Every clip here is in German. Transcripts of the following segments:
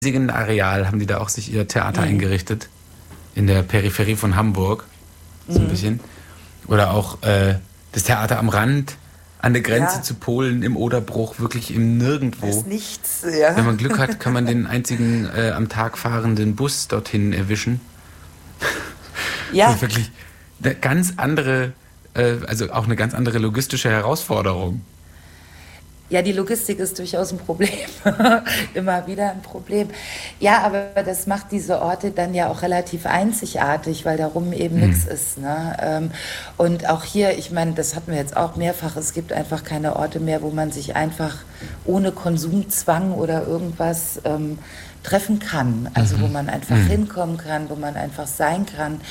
riesigen Areal haben die da auch sich ihr Theater eingerichtet. In der Peripherie von Hamburg. So ein bisschen. Oder auch das Theater am Rand, an der Grenze zu Polen, im Oderbruch, wirklich im Nirgendwo. Das ist nichts, ja. Wenn man Glück hat, kann man den einzigen am Tag fahrenden Bus dorthin erwischen. Ja. Das ist wirklich eine ganz andere, also auch eine ganz andere logistische Herausforderung. Ja, die Logistik ist durchaus ein Problem. Immer wieder ein Problem. Ja, aber das macht diese Orte dann ja auch relativ einzigartig, weil darum eben nichts ist. Ne? Und auch hier, ich meine, das hatten wir jetzt auch mehrfach, es gibt einfach keine Orte mehr, wo man sich einfach ohne Konsumzwang oder irgendwas treffen kann, also wo man einfach hinkommen kann, wo man einfach sein kann.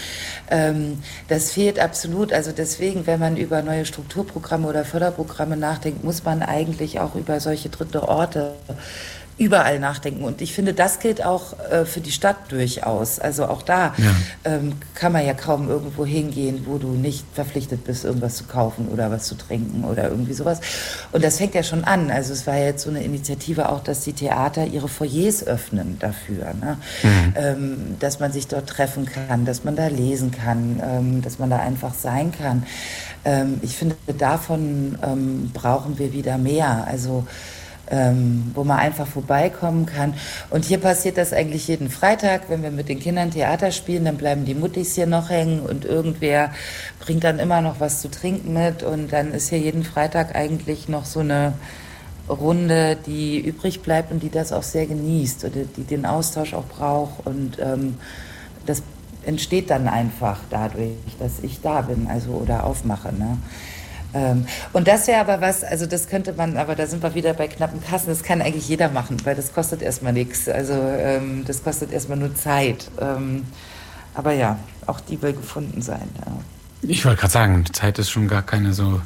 Das fehlt absolut. Also deswegen, wenn man über neue Strukturprogramme oder Förderprogramme nachdenkt, muss man eigentlich auch über solche dritte Orte überall nachdenken. Und ich finde, das gilt auch für die Stadt durchaus. Also auch da kann man ja kaum irgendwo hingehen, wo du nicht verpflichtet bist, irgendwas zu kaufen oder was zu trinken oder irgendwie sowas. Und das fängt ja schon an. Also es war ja jetzt so eine Initiative auch, dass die Theater ihre Foyers öffnen dafür. Ne? Dass man sich dort treffen kann, dass man da lesen kann, dass man da einfach sein kann. Ich finde, davon brauchen wir wieder mehr. Also wo man einfach vorbeikommen kann. Und hier passiert das eigentlich jeden Freitag, wenn wir mit den Kindern Theater spielen, dann bleiben die Muttis hier noch hängen und irgendwer bringt dann immer noch was zu trinken mit und dann ist hier jeden Freitag eigentlich noch so eine Runde, die übrig bleibt und die das auch sehr genießt oder die den Austausch auch braucht und das entsteht dann einfach dadurch, dass ich da bin, also oder aufmache, ne? Und das wäre aber was, also das könnte man, aber da sind wir wieder bei knappen Kassen, das kann eigentlich jeder machen, weil das kostet erstmal nichts, also das kostet erstmal nur Zeit. Aber ja, auch die will gefunden sein. Ja. Ich wollte gerade sagen, Zeit ist schon gar keine so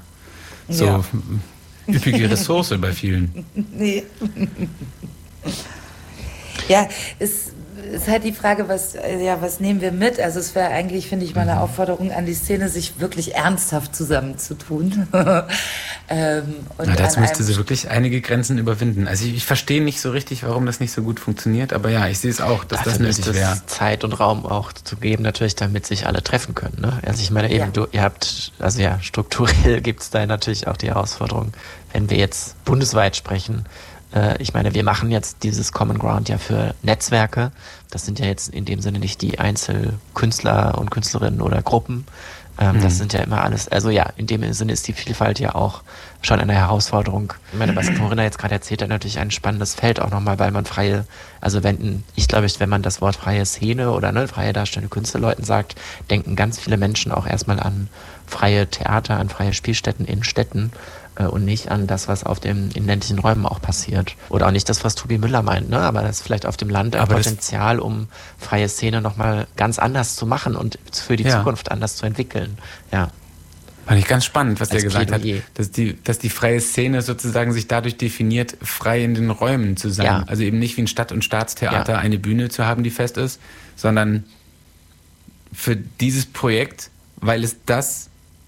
üppige Ressource bei vielen. Nee. Ja, es ist halt die Frage, was nehmen wir mit? Also es wäre eigentlich, finde ich, mal eine Aufforderung an die Szene, sich wirklich ernsthaft zusammenzutun. Und dazu müsste sie wirklich einige Grenzen überwinden. Also ich verstehe nicht so richtig, warum das nicht so gut funktioniert, aber ja, ich sehe es auch, dass das nötig wäre. Zeit und Raum auch zu geben, natürlich, damit sich alle treffen können. Ne? Also ich meine eben, ihr habt, also ja, strukturell gibt es da natürlich auch die Herausforderung, wenn wir jetzt bundesweit sprechen. Ich meine, wir machen jetzt dieses Common Ground ja für Netzwerke. Das sind ja jetzt in dem Sinne nicht die Einzelkünstler und Künstlerinnen oder Gruppen. Das sind ja immer alles, also ja, in dem Sinne ist die Vielfalt ja auch schon eine Herausforderung. Ich meine, was Corinna jetzt gerade erzählt hat, natürlich ein spannendes Feld auch nochmal, weil man wenn man das Wort freie Szene oder freie darstellende Künstlerleuten sagt, denken ganz viele Menschen auch erstmal an freie Theater, an freie Spielstätten in Städten. Und nicht an das, was in ländlichen Räumen auch passiert. Oder auch nicht das, was Tobi Müller meint, ne? Aber das ist vielleicht auf dem Land ein Potenzial, um freie Szene nochmal ganz anders zu machen und für die Zukunft anders zu entwickeln. Ja. Fand ich ganz spannend, was der gesagt hat, dass die freie Szene sozusagen sich dadurch definiert, frei in den Räumen zu sein. Ja. Also eben nicht wie ein Stadt- und Staatstheater eine Bühne zu haben, die fest ist, sondern für dieses Projekt, weil es das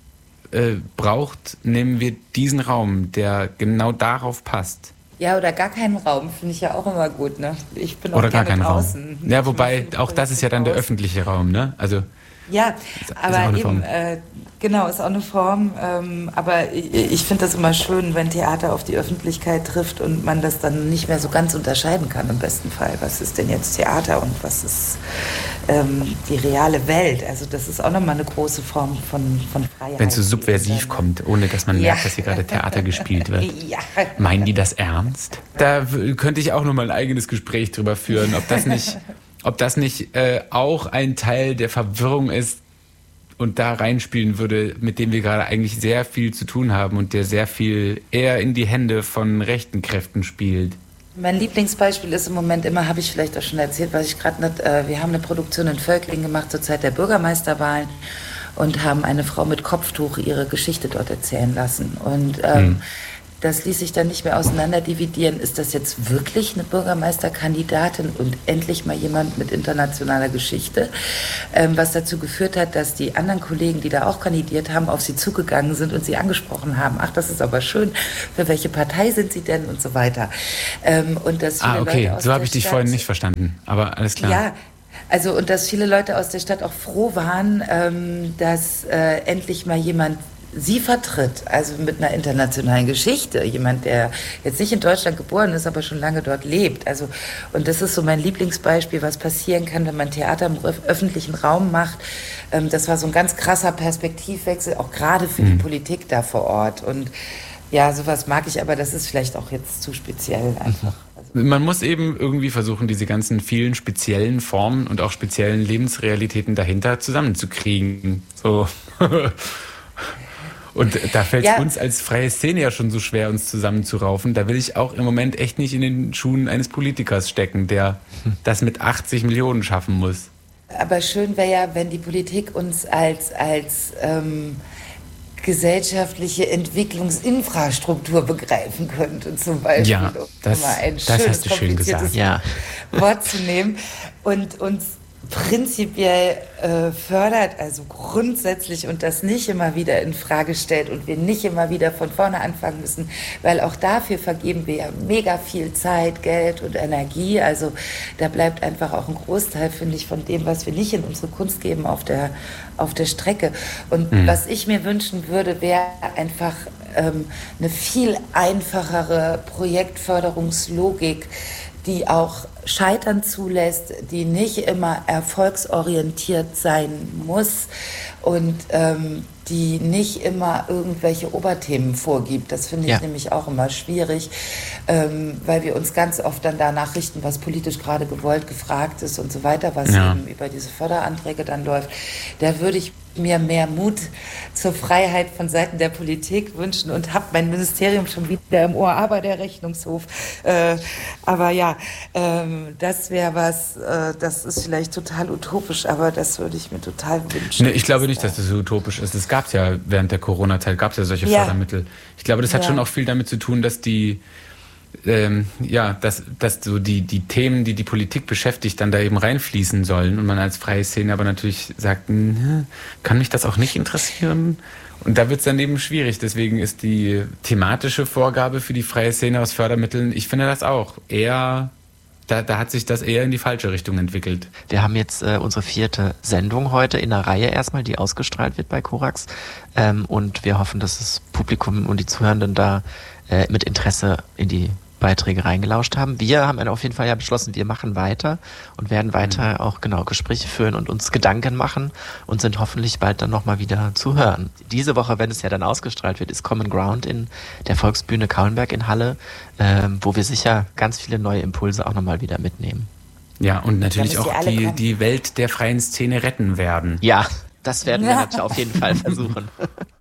braucht, nehmen wir diesen Raum, der genau darauf passt. Ja, oder gar keinen Raum, finde ich ja auch immer gut, ne? Ich bin auch oder gar keinen draußen. Raum. Ja, wobei, auch das ist ja dann der öffentliche Raum, ne? Also ja, aber eben, genau, ist auch eine Form, aber ich finde das immer schön, wenn Theater auf die Öffentlichkeit trifft und man das dann nicht mehr so ganz unterscheiden kann im besten Fall. Was ist denn jetzt Theater und was ist die reale Welt? Also das ist auch nochmal eine große Form von Freiheit. Wenn es so subversiv kommt, ohne dass man merkt, dass hier gerade Theater gespielt wird. Ja. Meinen die das ernst? Da könnte ich auch nochmal ein eigenes Gespräch drüber führen, ob das nicht auch ein Teil der Verwirrung ist und da reinspielen würde, mit dem wir gerade eigentlich sehr viel zu tun haben und der sehr viel eher in die Hände von rechten Kräften spielt. Mein Lieblingsbeispiel ist im Moment immer, habe ich vielleicht auch schon erzählt, was ich gerade nicht, wir haben eine Produktion in Völklingen gemacht zur Zeit der Bürgermeisterwahlen und haben eine Frau mit Kopftuch ihre Geschichte dort erzählen lassen. Und das ließ sich dann nicht mehr auseinanderdividieren. Ist das jetzt wirklich eine Bürgermeisterkandidatin und endlich mal jemand mit internationaler Geschichte? Was dazu geführt hat, dass die anderen Kollegen, die da auch kandidiert haben, auf sie zugegangen sind und sie angesprochen haben. Ach, das ist aber schön. Für welche Partei sind Sie denn? Und so weiter. Und dass viele okay. Leute aus so habe der ich dich Stadt, vorhin nicht verstanden. Aber alles klar. Ja, also und dass viele Leute aus der Stadt auch froh waren, dass endlich mal jemand sie vertritt, also mit einer internationalen Geschichte, jemand, der jetzt nicht in Deutschland geboren ist, aber schon lange dort lebt. Also, und das ist so mein Lieblingsbeispiel, was passieren kann, wenn man Theater im öffentlichen Raum macht. Das war so ein ganz krasser Perspektivwechsel, auch gerade für die Politik da vor Ort. Und ja, sowas mag ich, aber das ist vielleicht auch jetzt zu speziell einfach. Man muss eben irgendwie versuchen, diese ganzen vielen speziellen Formen und auch speziellen Lebensrealitäten dahinter zusammenzukriegen. So. Und da fällt es uns als freie Szene ja schon so schwer, uns zusammenzuraufen. Da will ich auch im Moment echt nicht in den Schuhen eines Politikers stecken, der das mit 80 Millionen schaffen muss. Aber schön wäre ja, wenn die Politik uns als gesellschaftliche Entwicklungsinfrastruktur begreifen könnte, zum Beispiel. Ja, das, um mal ein das schönes, hast du schön gesagt. Ja. Wort zu nehmen und uns prinzipiell fördert, also grundsätzlich, und das nicht immer wieder in Frage stellt und wir nicht immer wieder von vorne anfangen müssen, weil auch dafür vergeben wir ja mega viel Zeit, Geld und Energie. Also da bleibt einfach auch ein Großteil, finde ich, von dem, was wir nicht in unsere Kunst geben, auf der Strecke. Und was ich mir wünschen würde, wäre einfach eine viel einfachere Projektförderungslogik, die auch Scheitern zulässt, die nicht immer erfolgsorientiert sein muss und die nicht immer irgendwelche Oberthemen vorgibt. Das finde ich nämlich auch immer schwierig, weil wir uns ganz oft dann danach richten, was politisch gerade gewollt, gefragt ist und so weiter, was eben über diese Förderanträge dann läuft. Da würde ich mir mehr Mut zur Freiheit von Seiten der Politik wünschen und habe mein Ministerium schon wieder im Ohr, aber der Rechnungshof. Aber ja, das wäre was, das ist vielleicht total utopisch, aber das würde ich mir total wünschen. Nee, ich glaube nicht, dass das so utopisch ist. Es gab es ja während der Corona-Zeit, gab es ja solche Fördermittel. Ich glaube, das hat schon auch viel damit zu tun, dass die dass so die Themen, die die Politik beschäftigt, dann da eben reinfließen sollen und man als freie Szene aber natürlich sagt, kann mich das auch nicht interessieren? Und da wird es dann eben schwierig. Deswegen ist die thematische Vorgabe für die freie Szene aus Fördermitteln, ich finde das auch eher, da hat sich das eher in die falsche Richtung entwickelt. Wir haben jetzt unsere 4. Sendung heute in der Reihe erstmal, die ausgestrahlt wird bei Korax. Und wir hoffen, dass das Publikum und die Zuhörenden da mit Interesse in die Beiträge reingelauscht haben. Wir haben auf jeden Fall ja beschlossen, wir machen weiter und werden weiter auch Gespräche führen und uns Gedanken machen und sind hoffentlich bald dann nochmal wieder zu hören. Diese Woche, wenn es ja dann ausgestrahlt wird, ist Common Ground in der Volksbühne Kauenberg in Halle, wo wir sicher ganz viele neue Impulse auch nochmal wieder mitnehmen. Ja, und natürlich auch die Welt der freien Szene retten werden. Ja, das werden wir natürlich auf jeden Fall versuchen.